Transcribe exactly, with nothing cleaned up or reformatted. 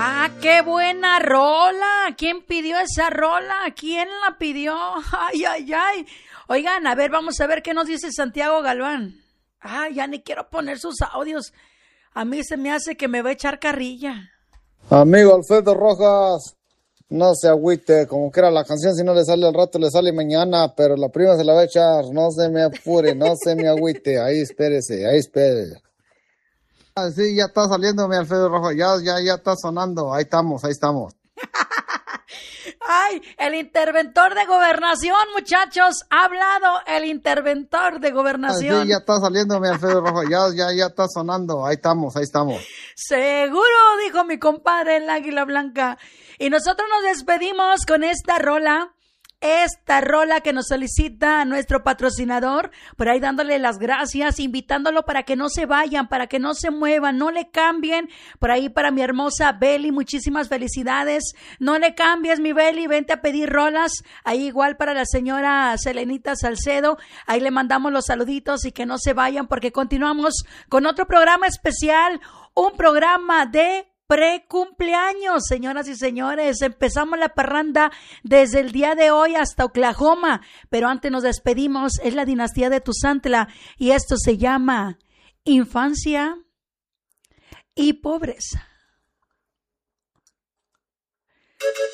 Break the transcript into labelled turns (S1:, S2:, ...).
S1: Ah, qué buena rola. ¿Quién pidió esa rola? ¿Quién la pidió? Ay, ay, ay. Oigan, a ver, vamos a ver qué nos dice Santiago Galván. Ay, ya ni quiero poner sus audios. A mí se me hace que me va a echar carrilla.
S2: Amigo Alfredo Rojas, no se agüite, como que era la canción, si no le sale al rato, le sale mañana, pero la prima se la va a echar, no se me apure, no se me agüite, ahí espérese, ahí espere. Ah, sí, ya está saliendo mi Alfredo Rojas, ya, ya, ya está sonando, ahí estamos, ahí estamos.
S1: Ay, el interventor de gobernación, muchachos, ha hablado el interventor de gobernación.
S2: Ah, sí, ya está saliendo mi Alfredo Rojas, ya, ya, ya está sonando, ahí estamos, ahí estamos.
S1: Seguro, dijo mi compadre el Águila Blanca. Y nosotros nos despedimos con esta rola. Esta rola que nos solicita nuestro patrocinador, por ahí dándole las gracias, invitándolo para que no se vayan, para que no se muevan, no le cambien. Por ahí para mi hermosa Beli, muchísimas felicidades. No le cambies, mi Beli, vente a pedir rolas. Ahí igual para la señora Selenita Salcedo, ahí le mandamos los saluditos y que no se vayan porque continuamos con otro programa especial, un programa de precumpleaños, señoras y señores. Empezamos la parranda desde el día de hoy hasta Oklahoma, pero antes nos despedimos. Es la dinastía de Tuzantla y esto se llama Infancia y Pobreza.